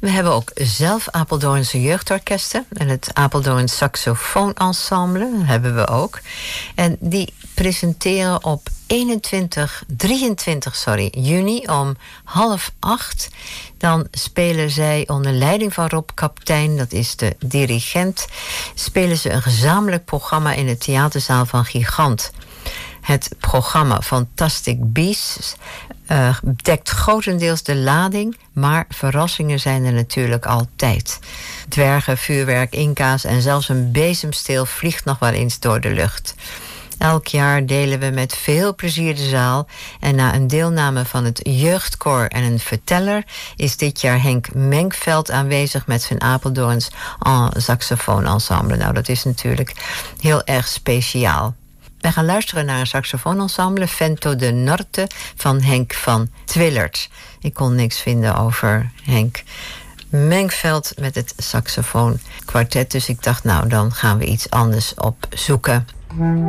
We hebben ook zelf Apeldoornse jeugdorkesten. En het Apeldoorns Saxofooensemble hebben we ook. En die presenteren op 23 juni om 7:30. Dan spelen zij onder leiding van Rob Kaptein, dat is de dirigent, spelen ze een gezamenlijk programma in de theaterzaal van Gigant. Het programma Fantastic Beasts dekt grotendeels de lading, maar verrassingen zijn er natuurlijk altijd. Dwergen, vuurwerk, inka's en zelfs een bezemsteel vliegt nog wel eens door de lucht. Elk jaar delen we met veel plezier de zaal. En na een deelname van het jeugdkoor en een verteller is dit jaar Henk Menkveld aanwezig met zijn Apeldoorns saxofooensemble. Nou, dat is natuurlijk heel erg speciaal. Wij gaan luisteren naar een saxofooensemble, Vento de Norte, van Henk van Twillert. Ik kon niks vinden over Henk Menkveld met het saxofoonkwartet, dus ik dacht, nou, dan gaan we iets anders opzoeken.